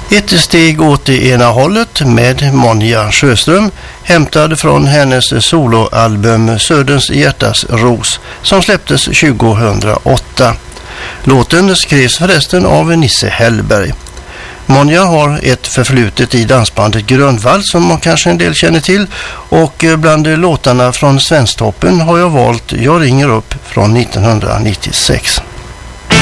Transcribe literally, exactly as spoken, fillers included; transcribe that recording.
Ett steg åt det ena hållet med Monja Sjöström, hämtad från hennes soloalbum Söderns hjärtas ros som släpptes tjugohundraåtta. Låten skrevs förresten av Nisse Hellberg. Monja har ett förflutet i dansbandet Grönvall som man kanske en del känner till, och bland låtarna från Svensktoppen har jag valt Jag ringer upp från nittonhundranittiosex.